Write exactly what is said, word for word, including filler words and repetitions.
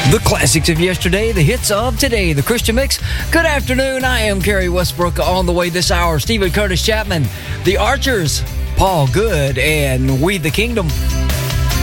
The classics of yesterday, the hits of today, the Christian Mix. Good afternoon, I am Kerry Westbrook. On the way this hour, Stephen Curtis Chapman, The Archers, Paul Good, and We the Kingdom.